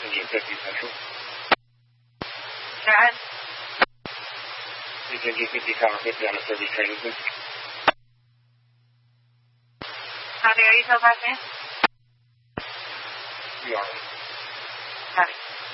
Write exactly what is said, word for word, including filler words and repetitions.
Engine fifty Central. Go ahead. It's Engine fifty Tower fifty on a thirty training. How do you tell that name? We are. Got it.